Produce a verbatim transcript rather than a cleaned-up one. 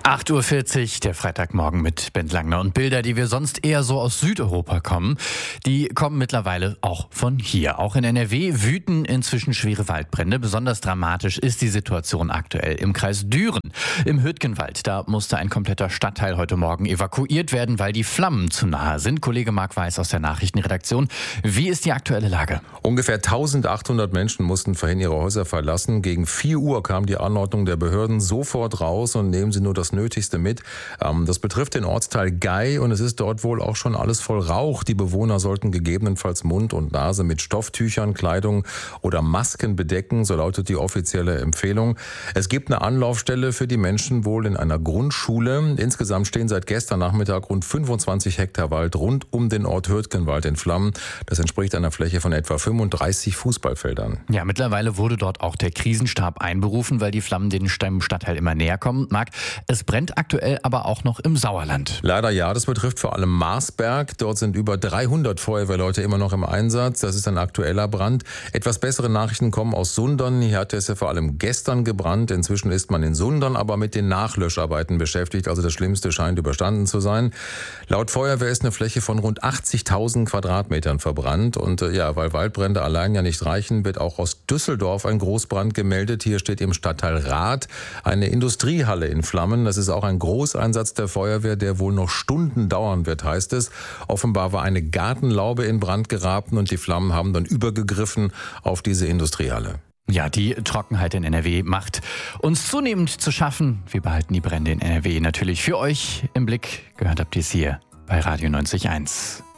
acht Uhr vierzig, der Freitagmorgen mit Bent Langner. Und Bilder, die wir sonst eher so aus Südeuropa kommen, die kommen mittlerweile auch von hier. Auch in N R W wüten inzwischen schwere Waldbrände. Besonders dramatisch ist die Situation aktuell im Kreis Düren. Im Hürtgenwald, da musste ein kompletter Stadtteil heute Morgen evakuiert werden, weil die Flammen zu nahe sind. Kollege Marc Weiß aus der Nachrichtenredaktion. Wie ist die aktuelle Lage? Ungefähr eintausendachthundert Menschen mussten vorhin ihre Häuser verlassen. Gegen vier Uhr kam die Anordnung der Behörden: sofort raus und nehmen Sie nur das Nötigste mit. Das betrifft den Ortsteil Gei und es ist dort wohl auch schon alles voll Rauch. Die Bewohner sollten gegebenenfalls Mund und Nase mit Stofftüchern, Kleidung oder Masken bedecken, so lautet die offizielle Empfehlung. Es gibt eine Anlaufstelle für die Menschen wohl in einer Grundschule. Insgesamt stehen seit gestern Nachmittag rund fünfundzwanzig Hektar Wald rund um den Ort Hürtgenwald in Flammen. Das entspricht einer Fläche von etwa fünfunddreißig Fußballfeldern. Ja, mittlerweile wurde dort auch der Krisenstab einberufen, weil die Flammen den Stadtteil immer näher kommen. Marc, es brennt aktuell aber auch noch im Sauerland. Leider ja, das betrifft vor allem Marsberg. Dort sind über dreihundert Feuerwehrleute immer noch im Einsatz. Das ist ein aktueller Brand. Etwas bessere Nachrichten kommen aus Sundern. Hier hat es ja vor allem gestern gebrannt. Inzwischen ist man in Sundern aber mit den Nachlöscharbeiten beschäftigt. Also das Schlimmste scheint überstanden zu sein. Laut Feuerwehr ist eine Fläche von rund achtzigtausend Quadratmetern verbrannt. Und äh, ja, weil Waldbrände allein ja nicht reichen, wird auch aus Düsseldorf ein Großbrand gemeldet. Hier steht im Stadtteil Rath eine Industriehalle in Flammen. Das ist auch ein Großeinsatz der Feuerwehr, der wohl noch Stunden dauern wird, heißt es. Offenbar war eine Gartenlaube in Brand geraten und die Flammen haben dann übergegriffen auf diese Industriehalle. Ja, die Trockenheit in N R W macht uns zunehmend zu schaffen. Wir behalten die Brände in N R W natürlich für euch im Blick. Gehört habt ihr es hier bei Radio neunzig Komma eins.